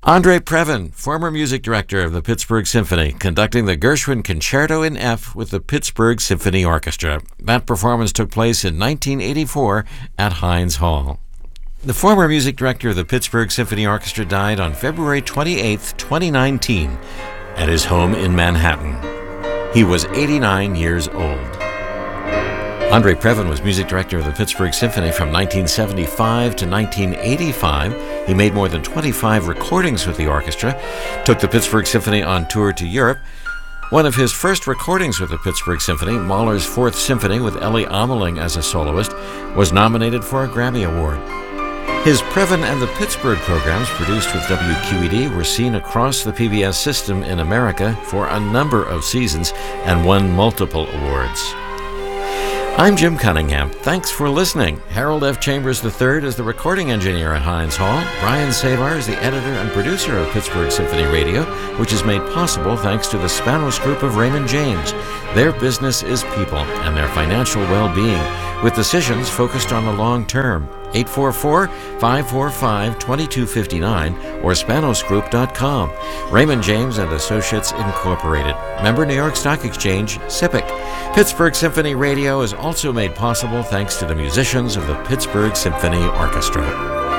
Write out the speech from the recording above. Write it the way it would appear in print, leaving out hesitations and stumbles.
Andre Previn, former music director of the Pittsburgh Symphony, conducting the Gershwin Concerto in F with the Pittsburgh Symphony Orchestra. That performance took place in 1984 at Heinz Hall. The former music director of the Pittsburgh Symphony Orchestra died on February 28, 2019, at his home in Manhattan. He was 89 years old. Andre Previn was music director of the Pittsburgh Symphony from 1975 to 1985. He made more than 25 recordings with the orchestra, took the Pittsburgh Symphony on tour to Europe. One of his first recordings with the Pittsburgh Symphony, Mahler's Fourth Symphony with Ellie Ameling as a soloist, was nominated for a Grammy Award. His Previn and the Pittsburgh programs, produced with WQED, were seen across the PBS system in America for a number of seasons and won multiple awards. I'm Jim Cunningham. Thanks for listening. Harold F. Chambers III is the recording engineer at Heinz Hall. Brian Savar is the editor and producer of Pittsburgh Symphony Radio, which is made possible thanks to the Spanos Group of Raymond James. Their business is people and their financial well-being, with decisions focused on the long term. 844-545-2259 or spanosgroup.com. Raymond James and Associates Incorporated. Member New York Stock Exchange, SIPC. Pittsburgh Symphony Radio is also made possible thanks to the musicians of the Pittsburgh Symphony Orchestra.